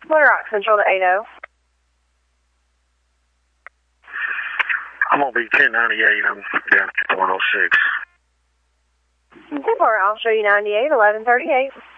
Motor Rock Central to 80. I'm going to be 1098. I'm down to 106. 10-4, I'll show you 98, 1138.